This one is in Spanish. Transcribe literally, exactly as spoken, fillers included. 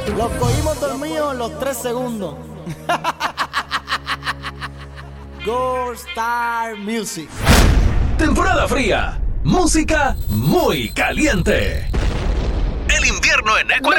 Los cogimos dormidos en los tres segundos. Gold Star Music. Temporada fría. Música muy caliente. El invierno en Ecuador